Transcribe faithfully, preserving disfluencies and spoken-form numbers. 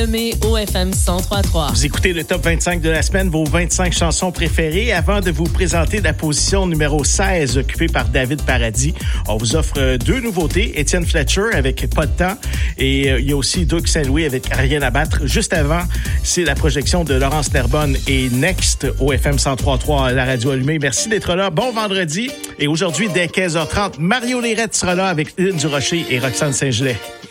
Mais au F M cent trois trois. Vous écoutez le top vingt-cinq de la semaine, vos vingt-cinq chansons préférées. Avant de vous présenter la position numéro seize, occupée par David Paradis, on vous offre deux nouveautés. Étienne Fletcher avec Pas de temps et euh, il y a aussi Doug Saint-Louis avec Rien à battre. Juste avant, c'est la projection de Laurence Nerbonne et Next au F M cent trois trois, la radio allumée. Merci d'être là. Bon vendredi. Et aujourd'hui, dès quinze heures trente, Mario Lérette sera là avec Lynn Durocher et Roxane Saint-Gelais.